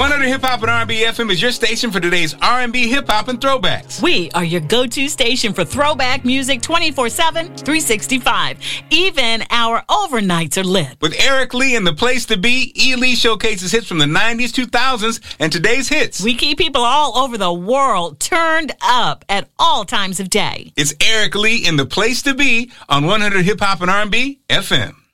100 Hip Hop and R&B FM is your station for today's R&B, hip hop, and throwbacks. We are your go-to station for throwback music 24/7, 365. Even our overnights are lit. With Eric Lee and The Place to Be, E. Lee showcases hits from the 90s, 2000s, and today's hits. We keep people all over the world turned up at all times of day. It's Eric Lee in The Place to Be on 100 Hip Hop and R&B FM.